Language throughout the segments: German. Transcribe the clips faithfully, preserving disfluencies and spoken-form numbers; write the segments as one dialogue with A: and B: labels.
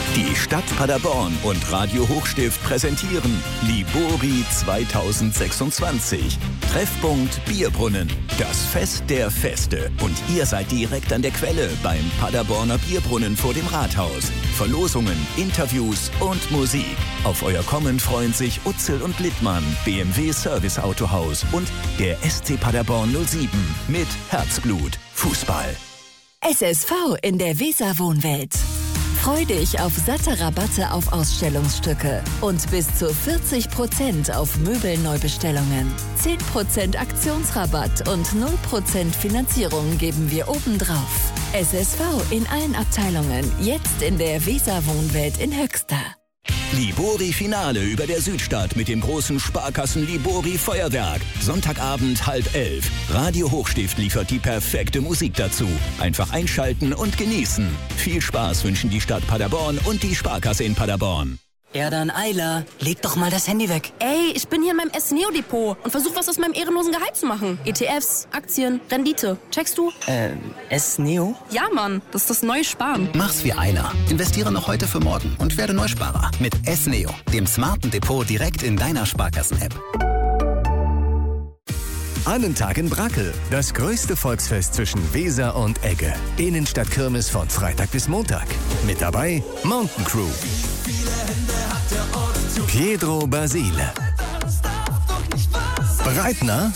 A: Die Stadt Paderborn und Radio Hochstift präsentieren Libori zweitausendsechsundzwanzig. Treffpunkt Bierbrunnen. Das Fest der Feste. Und ihr seid direkt an der Quelle beim Paderborner Bierbrunnen vor dem Rathaus. Verlosungen, Interviews und Musik. Auf euer Kommen freuen sich Utzel und Littmann, B M W Service Autohaus und der S C Paderborn null sieben mit Herzblut Fußball.
B: S S V in der Weser-Wohnwelt. Freu dich auf satte Rabatte auf Ausstellungsstücke und bis zu vierzig Prozent auf Möbelneubestellungen. zehn Prozent Aktionsrabatt und null Prozent Finanzierung geben wir obendrauf. S S V in allen Abteilungen, jetzt in der Weser-Wohnwelt in Höxter.
A: Libori Finale über der Südstadt mit dem großen Sparkassen Libori Feuerwerk. Sonntagabend halb elf. Radio Hochstift liefert die perfekte Musik dazu. Einfach einschalten und genießen. Viel Spaß wünschen die Stadt Paderborn und die Sparkasse in Paderborn.
C: Ja dann, Ayla, leg doch mal das Handy weg.
D: Ey, ich bin hier in meinem S-Neo-Depot und versuch was aus meinem ehrenlosen Gehalt zu machen. E T Fs, Aktien, Rendite. Checkst du?
C: Äh, S-Neo?
D: Ja, Mann, das ist das neue Sparen.
E: Mach's wie Ayla. Investiere noch heute für morgen und werde Neusparer. Mit S-Neo, dem smarten Depot direkt in deiner Sparkassen-App.
F: Annentag in Brakel. Das größte Volksfest zwischen Weser und Egge. Innenstadtkirmes von Freitag bis Montag. Mit dabei Mountain Crew, Pietro Basile, Breitner,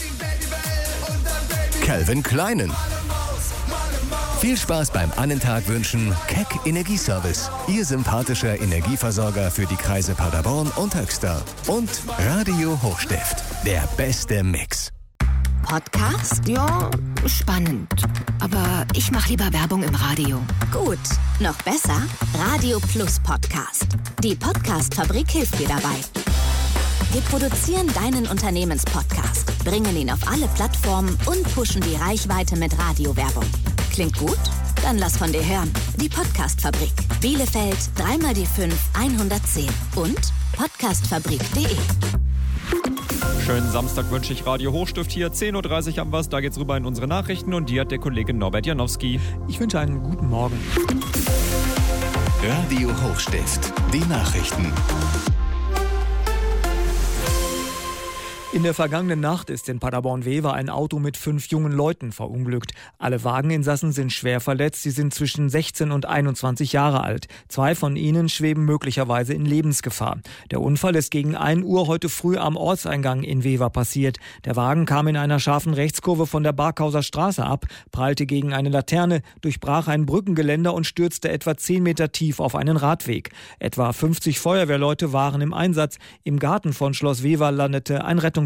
F: Calvin Kleinen. Viel Spaß beim Annentag wünschen Keck Energieservice, Ihr sympathischer Energieversorger für die Kreise Paderborn und Höxter. Und Radio Hochstift, der beste Mix.
G: Podcast? Ja, spannend. Aber ich mache lieber Werbung im Radio.
H: Gut, noch besser? Radio Plus Podcast. Die Podcast-Fabrik hilft dir dabei. Wir produzieren deinen Unternehmenspodcast, bringen ihn auf alle Plattformen und pushen die Reichweite mit Radiowerbung. Klingt gut? Dann lass von dir hören. Die Podcast-Fabrik. Bielefeld, drei mal die fünf, hundertzehn und podcastfabrik punkt de.
I: Schönen Samstag wünsche ich Radio Hochstift hier, zehn Uhr dreißig am was, da geht's rüber in unsere Nachrichten und die hat der Kollege Norbert Janowski.
J: Ich wünsche einen guten Morgen.
F: Radio Hochstift, die Nachrichten.
J: In der vergangenen Nacht ist in Paderborn-Wever ein Auto mit fünf jungen Leuten verunglückt. Alle Wageninsassen sind schwer verletzt. Sie sind zwischen sechzehn und einundzwanzig Jahre alt. Zwei von ihnen schweben möglicherweise in Lebensgefahr. Der Unfall ist gegen ein Uhr heute früh am Ortseingang in Wever passiert. Der Wagen kam in einer scharfen Rechtskurve von der Barkhauser Straße ab, prallte gegen eine Laterne, durchbrach ein Brückengeländer und stürzte etwa zehn Meter tief auf einen Radweg. Etwa fünfzig Feuerwehrleute waren im Einsatz. Im Garten von Schloss Wever landete ein Rettungshubschrauber.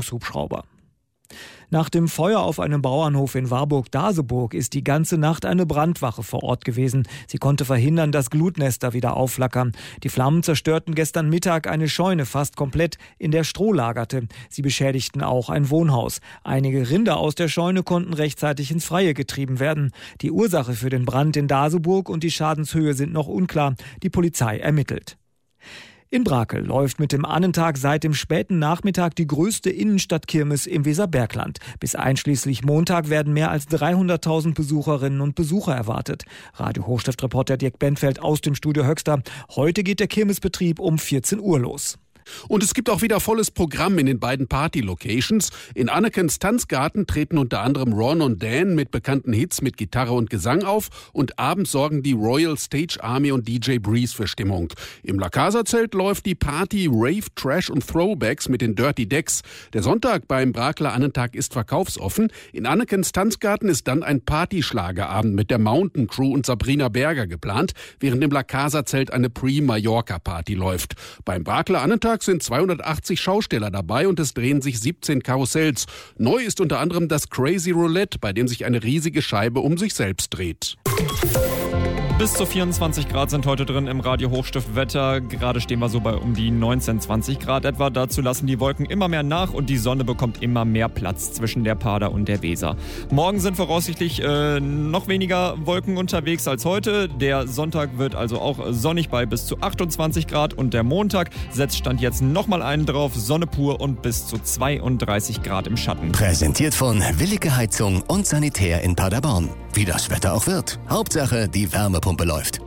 J: Nach dem Feuer auf einem Bauernhof in Warburg-Daseburg ist die ganze Nacht eine Brandwache vor Ort gewesen. Sie konnte verhindern, dass Glutnester wieder aufflackern. Die Flammen zerstörten gestern Mittag eine Scheune fast komplett, in der Stroh lagerte. Sie beschädigten auch ein Wohnhaus. Einige Rinder aus der Scheune konnten rechtzeitig ins Freie getrieben werden. Die Ursache für den Brand in Daseburg und die Schadenshöhe sind noch unklar. Die Polizei ermittelt. In Brakel läuft mit dem Annentag seit dem späten Nachmittag die größte Innenstadtkirmes im Weserbergland. Bis einschließlich Montag werden mehr als dreihunderttausend Besucherinnen und Besucher erwartet. Radio Hochstift-Reporter Dirk Benfeld aus dem Studio Höxter. Heute geht der Kirmesbetrieb um vierzehn Uhr los.
K: Und es gibt auch wieder volles Programm in den beiden Party-Locations. In Annekens Tanzgarten treten unter anderem Ron und Dan mit bekannten Hits mit Gitarre und Gesang auf. Und abends sorgen die Royal Stage Army und D J Breeze für Stimmung. Im La Casa-Zelt läuft die Party Rave, Trash und Throwbacks mit den Dirty Decks. Der Sonntag beim Brakeler Annentag ist verkaufsoffen. In Annekens Tanzgarten ist dann ein Partyschlagerabend mit der Mountain Crew und Sabrina Berger geplant, während im La Casa-Zelt eine Pre-Mallorca-Party läuft. Beim Brakeler Annentag sind zweihundertachtzig Schausteller dabei und es drehen sich siebzehn Karussells. Neu ist unter anderem das Crazy Roulette, bei dem sich eine riesige Scheibe um sich selbst dreht.
I: Bis zu vierundzwanzig Grad sind heute drin im Radio Hochstift Wetter. Gerade stehen wir so bei um die neunzehn, zwanzig Grad etwa. Dazu lassen die Wolken immer mehr nach und die Sonne bekommt immer mehr Platz zwischen der Pader und der Weser. Morgen sind voraussichtlich äh, noch weniger Wolken unterwegs als heute. Der Sonntag wird also auch sonnig bei bis zu achtundzwanzig Grad und der Montag setzt Stand jetzt nochmal einen drauf. Sonne pur und bis zu zweiunddreißig Grad im Schatten.
F: Präsentiert von Willige Heizung und Sanitär in Paderborn. Wie das Wetter auch wird. Hauptsache, die Wärmepumpe läuft.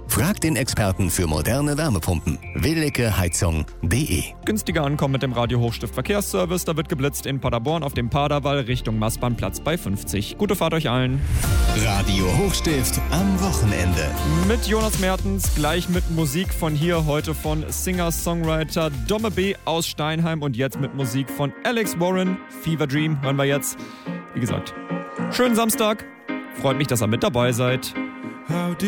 F: Frag den Experten für moderne Wärmepumpen. Willicke Heizung punkt de.
I: Günstiger ankommen mit dem Radio Hochstift Verkehrsservice. Da wird geblitzt in Paderborn auf dem Paderwall Richtung Mastbahnplatz bei fünfzig. Gute Fahrt euch allen.
F: Radio Hochstift am Wochenende.
I: Mit Jonas Mertens, gleich mit Musik von hier, heute von Singer-Songwriter Domme B. aus Steinheim und jetzt mit Musik von Alex Warren. Fever Dream hören wir jetzt. Wie gesagt, schönen Samstag. Freut mich, dass ihr mit dabei seid.